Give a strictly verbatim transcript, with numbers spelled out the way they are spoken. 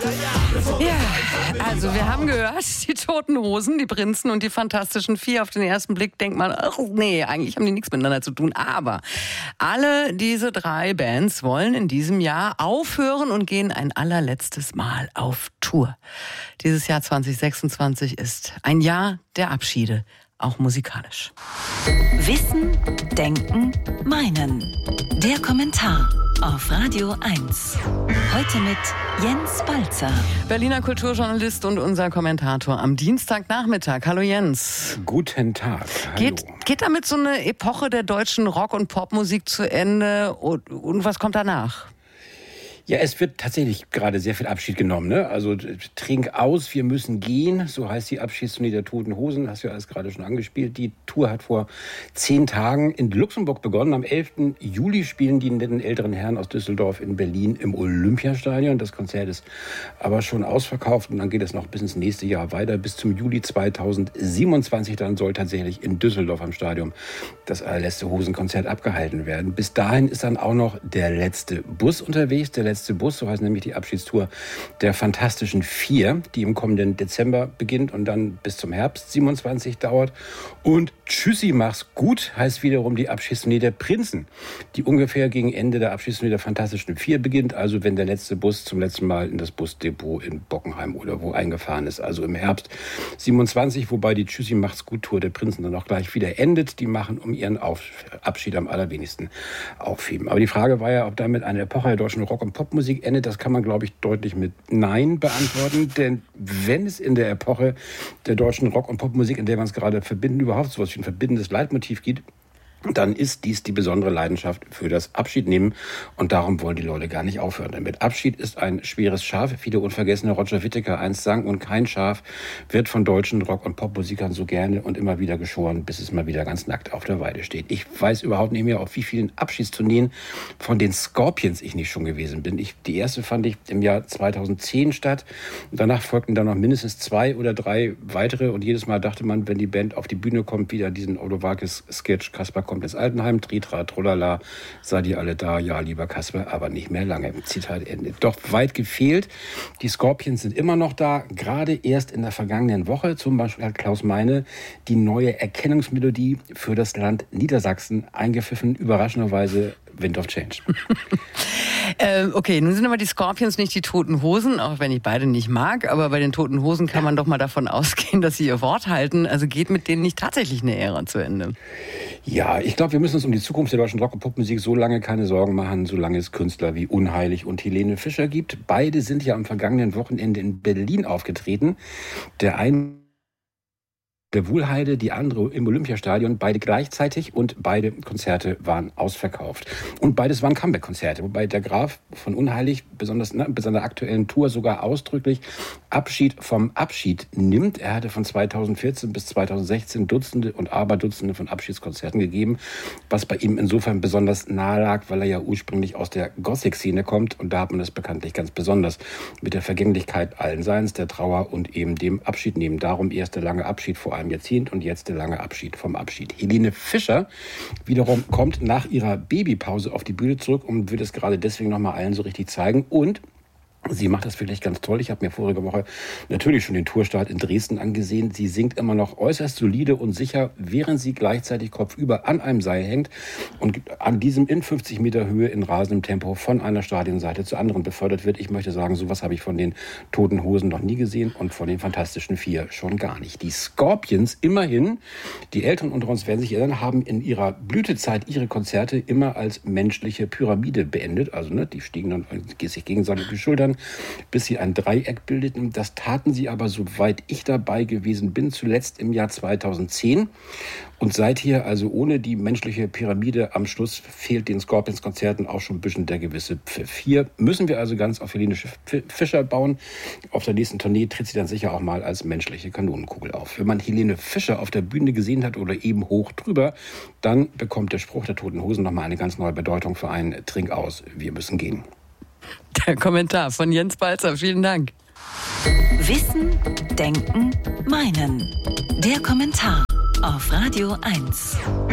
Ja, also wir haben gehört, die Toten Hosen, die Prinzen und die Fantastischen Vier. Auf den ersten Blick denkt man, ach nee, eigentlich haben die nichts miteinander zu tun. Aber alle diese drei Bands wollen in diesem Jahr aufhören und gehen ein allerletztes Mal auf Tour. Dieses Jahr zwanzig sechsundzwanzig ist ein Jahr der Abschiede, auch musikalisch. Wissen, Denken, Meinen. Der Kommentar auf Radio eins. Heute mit Jens Balzer. Berliner Kulturjournalist und unser Kommentator am Dienstagnachmittag. Hallo Jens. Guten Tag. Hallo. Geht, geht damit so eine Epoche der deutschen Rock- und Popmusik zu Ende und, und was kommt danach? Ja, es wird tatsächlich gerade sehr viel Abschied genommen, ne? Also trink aus, wir müssen gehen, so heißt die Abschiedstournee der Toten Hosen, hast du ja alles gerade schon angespielt. Die Tour hat vor zehn Tagen in Luxemburg begonnen. Am elften Juli spielen die netten älteren Herren aus Düsseldorf in Berlin im Olympiastadion. Das Konzert ist aber schon ausverkauft und dann geht es noch bis ins nächste Jahr weiter. Bis zum Juli zweitausendsiebenundzwanzig dann soll tatsächlich in Düsseldorf am Stadion das allerletzte Hosenkonzert abgehalten werden. Bis dahin ist dann auch noch der letzte Bus unterwegs, der letzte Bus, so heißt nämlich die Abschiedstour der Fantastischen Vier, die im kommenden Dezember beginnt und dann bis zum Herbst siebenundzwanzig dauert. Und Tschüssi, mach's gut heißt wiederum die Abschiedstournee der Prinzen, die ungefähr gegen Ende der Abschiedstournee der Fantastischen Vier beginnt, also wenn der letzte Bus zum letzten Mal in das Busdepot in Bockenheim oder wo eingefahren ist, also im Herbst siebenundzwanzig, wobei die Tschüssi, mach's gut Tour der Prinzen dann auch gleich wieder endet. Die machen um ihren Auf- Abschied am allerwenigsten aufheben. Aber die Frage war ja, ob damit eine Epoche der deutschen Rock- und Popmusik endet, das kann man, glaube ich, deutlich mit Nein beantworten. Denn wenn es in der Epoche der deutschen Rock- und Popmusik, in der wir uns gerade verbinden, überhaupt so etwas wie ein verbindendes Leitmotiv gibt, dann ist dies die besondere Leidenschaft für das Abschiednehmen. Und darum wollen die Leute gar nicht aufhören damit. Abschied ist ein schweres Schaf, wie der unvergessene Roger Whittaker einst sang. Und kein Schaf wird von deutschen Rock- und Popmusikern so gerne und immer wieder geschoren, bis es mal wieder ganz nackt auf der Weide steht. Ich weiß überhaupt nicht mehr, auf wie vielen Abschiedstourneen von den Scorpions ich nicht schon gewesen bin. Ich, die erste fand ich im Jahr zweitausendzehn statt. Und danach folgten dann noch mindestens zwei oder drei weitere. Und jedes Mal dachte man, wenn die Band auf die Bühne kommt, wieder diesen Odowakis-Sketch, Kasper kommt ins Altenheim, Tritra, Trollala, seid ihr alle da? Ja, lieber Kasper, aber nicht mehr lange. Zitat Ende. Doch weit gefehlt. Die Scorpions sind immer noch da. Gerade erst in der vergangenen Woche, zum Beispiel hat Klaus Meine die neue Erkennungsmelodie für das Land Niedersachsen eingepfiffen. Überraschenderweise Wind of Change. äh, okay, nun sind aber die Scorpions nicht die Toten Hosen, auch wenn ich beide nicht mag. Aber bei den Toten Hosen kann man doch mal davon ausgehen, dass sie ihr Wort halten. Also geht mit denen nicht tatsächlich eine Ära zu Ende? Ja, ich glaube, wir müssen uns um die Zukunft der deutschen Rock- und Popmusik so lange keine Sorgen machen, solange es Künstler wie Unheilig und Helene Fischer gibt. Beide sind ja am vergangenen Wochenende in Berlin aufgetreten. Der eine der Wuhlheide, die andere im Olympiastadion, beide gleichzeitig und beide Konzerte waren ausverkauft. Und beides waren Comeback-Konzerte, wobei der Graf von Unheilig besonders ne, bei seiner aktuellen Tour sogar ausdrücklich Abschied vom Abschied nimmt. Er hatte von zweitausendvierzehn bis zweitausendsechzehn Dutzende und Aberdutzende von Abschiedskonzerten gegeben, was bei ihm insofern besonders nahe lag, weil er ja ursprünglich aus der Gothic-Szene kommt und da hat man es bekanntlich ganz besonders mit der Vergänglichkeit allen Seins, der Trauer und eben dem Abschied nehmen. Darum erst der lange Abschied vor einem Jahrzehnt und jetzt der lange Abschied vom Abschied. Helene Fischer wiederum kommt nach ihrer Babypause auf die Bühne zurück und wird es gerade deswegen nochmal allen so richtig zeigen. Und sie macht das vielleicht ganz toll. Ich habe mir vorige Woche natürlich schon den Tourstart in Dresden angesehen. Sie singt immer noch äußerst solide und sicher, während sie gleichzeitig kopfüber an einem Seil hängt und an diesem in fünfzig Meter Höhe in rasendem Tempo von einer Stadionseite zur anderen befördert wird. Ich möchte sagen, sowas habe ich von den Toten Hosen noch nie gesehen und von den Fantastischen Vier schon gar nicht. Die Scorpions immerhin, die Älteren unter uns werden sich erinnern, haben in ihrer Blütezeit ihre Konzerte immer als menschliche Pyramide beendet. Also ne, die stiegen dann sich gegenseitig auf die Schultern, bis sie ein Dreieck bildeten. Das taten sie aber, soweit ich dabei gewesen bin, zuletzt im Jahr zweitausendzehn. Und seither, also ohne die menschliche Pyramide am Schluss, fehlt den Scorpions-Konzerten auch schon ein bisschen der gewisse Pfiff. Hier müssen wir also ganz auf Helene Fischer bauen. Auf der nächsten Tournee tritt sie dann sicher auch mal als menschliche Kanonenkugel auf. Wenn man Helene Fischer auf der Bühne gesehen hat oder eben hoch drüber, dann bekommt der Spruch der Toten Hosen nochmal eine ganz neue Bedeutung für einen Trink aus, wir müssen gehen. Der Kommentar von Jens Balzer. Vielen Dank. Wissen, Denken, Meinen. Der Kommentar auf Radio eins.